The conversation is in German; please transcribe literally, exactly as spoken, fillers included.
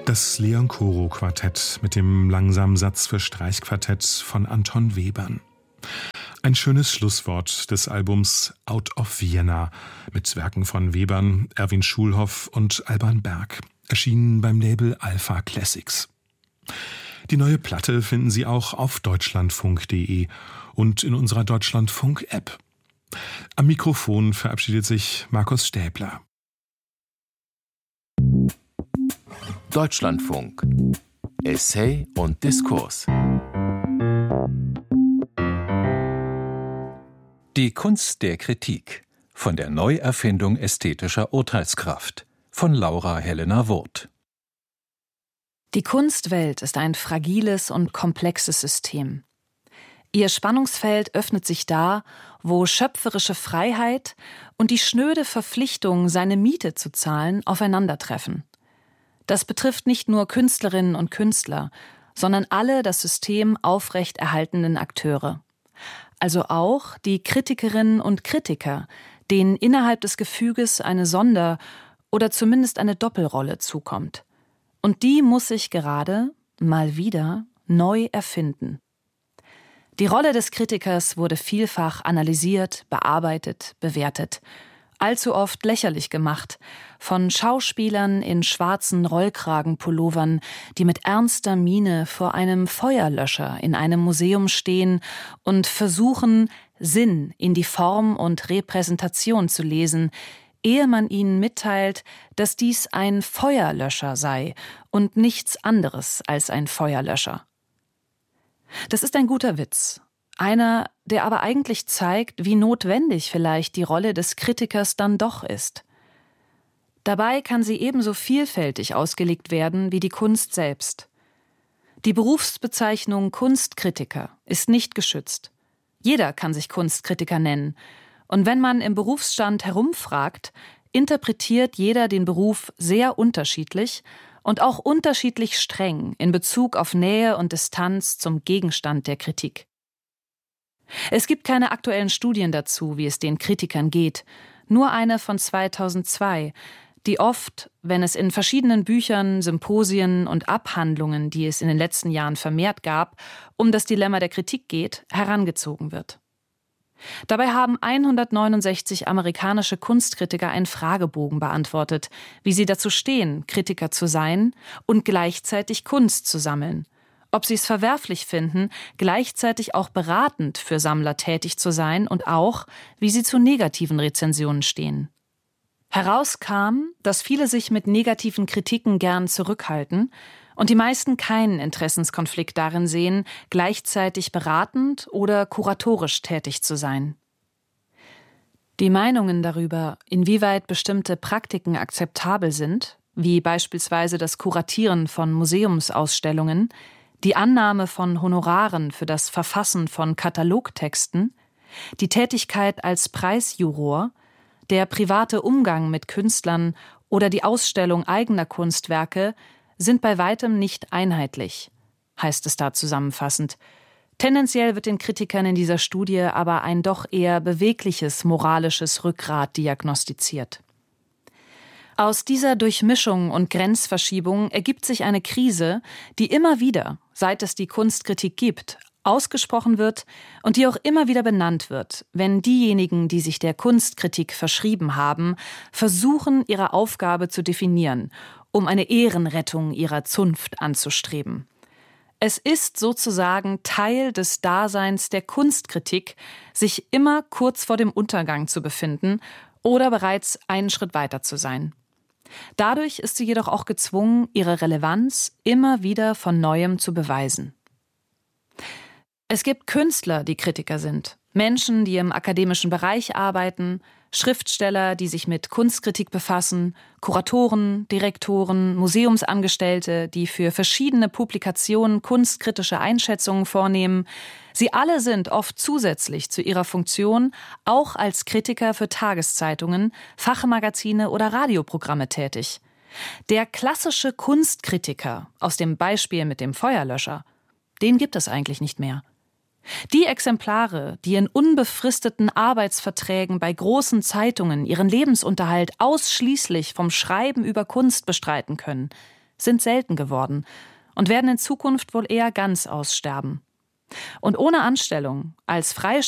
Das Leon-Koro-Quartett mit dem langsamen Satz für Streichquartett von Anton Webern. Ein schönes Schlusswort des Albums Out of Vienna mit Werken von Webern, Erwin Schulhoff und Alban Berg, erschienen beim Label Alpha Classics. Die neue Platte finden Sie auch auf deutschlandfunk punkt de und in unserer Deutschlandfunk-App. Am Mikrofon verabschiedet sich Markus Stäbler. Deutschlandfunk. Essay und Diskurs. Die Kunst der Kritik. Von der Neuerfindung ästhetischer Urteilskraft. Von Laura Helena Wurth. Die Kunstwelt ist ein fragiles und komplexes System. Ihr Spannungsfeld öffnet sich da, wo schöpferische Freiheit und die schnöde Verpflichtung, seine Miete zu zahlen, aufeinandertreffen. Das betrifft nicht nur Künstlerinnen und Künstler, sondern alle das System aufrechterhaltenden Akteure. Also auch die Kritikerinnen und Kritiker, denen innerhalb des Gefüges eine Sonder- oder zumindest eine Doppelrolle zukommt. Und die muss sich gerade, mal wieder, neu erfinden. Die Rolle des Kritikers wurde vielfach analysiert, bearbeitet, bewertet. Allzu oft lächerlich gemacht, von Schauspielern in schwarzen Rollkragenpullovern, die mit ernster Miene vor einem Feuerlöscher in einem Museum stehen und versuchen, Sinn in die Form und Repräsentation zu lesen, ehe man ihnen mitteilt, dass dies ein Feuerlöscher sei und nichts anderes als ein Feuerlöscher. Das ist ein guter Witz. Einer, der aber eigentlich zeigt, wie notwendig vielleicht die Rolle des Kritikers dann doch ist. Dabei kann sie ebenso vielfältig ausgelegt werden wie die Kunst selbst. Die Berufsbezeichnung Kunstkritiker ist nicht geschützt. Jeder kann sich Kunstkritiker nennen. Und wenn man im Berufsstand herumfragt, interpretiert jeder den Beruf sehr unterschiedlich und auch unterschiedlich streng in Bezug auf Nähe und Distanz zum Gegenstand der Kritik. Es gibt keine aktuellen Studien dazu, wie es den Kritikern geht, nur eine von zweitausendzwei, die oft, wenn es in verschiedenen Büchern, Symposien und Abhandlungen, die es in den letzten Jahren vermehrt gab, um das Dilemma der Kritik geht, herangezogen wird. Dabei haben hundertneunundsechzig amerikanische Kunstkritiker einen Fragebogen beantwortet, wie sie dazu stehen, Kritiker zu sein und gleichzeitig Kunst zu sammeln. Ob sie es verwerflich finden, gleichzeitig auch beratend für Sammler tätig zu sein und auch, wie sie zu negativen Rezensionen stehen. Heraus kam, dass viele sich mit negativen Kritiken gern zurückhalten und die meisten keinen Interessenskonflikt darin sehen, gleichzeitig beratend oder kuratorisch tätig zu sein. Die Meinungen darüber, inwieweit bestimmte Praktiken akzeptabel sind, wie beispielsweise das Kuratieren von Museumsausstellungen, die Annahme von Honoraren für das Verfassen von Katalogtexten, die Tätigkeit als Preisjuror, der private Umgang mit Künstlern oder die Ausstellung eigener Kunstwerke sind bei weitem nicht einheitlich, heißt es da zusammenfassend. Tendenziell wird den Kritikern in dieser Studie aber ein doch eher bewegliches moralisches Rückgrat diagnostiziert. Aus dieser Durchmischung und Grenzverschiebung ergibt sich eine Krise, die immer wieder, seit es die Kunstkritik gibt, ausgesprochen wird und die auch immer wieder benannt wird, wenn diejenigen, die sich der Kunstkritik verschrieben haben, versuchen, ihre Aufgabe zu definieren, um eine Ehrenrettung ihrer Zunft anzustreben. Es ist sozusagen Teil des Daseins der Kunstkritik, sich immer kurz vor dem Untergang zu befinden oder bereits einen Schritt weiter zu sein. Dadurch ist sie jedoch auch gezwungen, ihre Relevanz immer wieder von Neuem zu beweisen. Es gibt Künstler, die Kritiker sind, Menschen, die im akademischen Bereich arbeiten, Schriftsteller, die sich mit Kunstkritik befassen, Kuratoren, Direktoren, Museumsangestellte, die für verschiedene Publikationen kunstkritische Einschätzungen vornehmen. Sie alle sind oft zusätzlich zu ihrer Funktion auch als Kritiker für Tageszeitungen, Fachmagazine oder Radioprogramme tätig. Der klassische Kunstkritiker aus dem Beispiel mit dem Feuerlöscher, den gibt es eigentlich nicht mehr. Die Exemplare, die in unbefristeten Arbeitsverträgen bei großen Zeitungen ihren Lebensunterhalt ausschließlich vom Schreiben über Kunst bestreiten können, sind selten geworden und werden in Zukunft wohl eher ganz aussterben. Und ohne Anstellung, als freie